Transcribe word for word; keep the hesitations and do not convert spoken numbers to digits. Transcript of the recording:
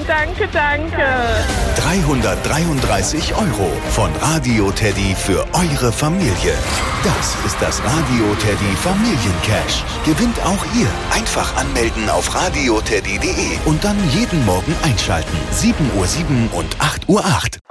danke, danke. dreihundertdreiunddreißig Euro von Radio Teddy für eure Familie. Das ist das Radio Teddy Familiencash. Gewinnt auch ihr. Einfach anmelden auf radioteddy punkt de und dann jeden Morgen einschalten. sieben Uhr sieben und acht Uhr acht.